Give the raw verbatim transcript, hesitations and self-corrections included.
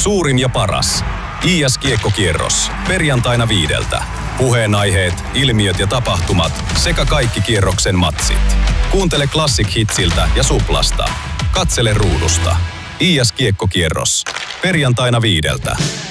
Suurin ja paras. I S-kiekkokierros. Perjantaina viideltä. Puheenaiheet, ilmiöt ja tapahtumat sekä kaikki kierroksen matsit. Kuuntele Classic Hitsiltä ja Suplasta. Katsele ruudusta. I S-kiekkokierros. Perjantaina viideltä.